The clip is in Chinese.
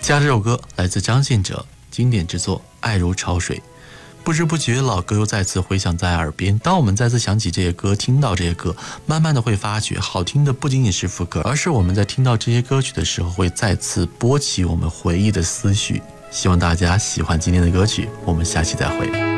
下这首歌来自张信哲，经典之作《爱如潮水》。不知不觉老歌又再次回响在耳边，当我们再次想起这些歌，听到这些歌，慢慢的会发觉好听的不仅仅是副歌，而是我们在听到这些歌曲的时候会再次拨起我们回忆的思绪。希望大家喜欢今天的歌曲，我们下期再会。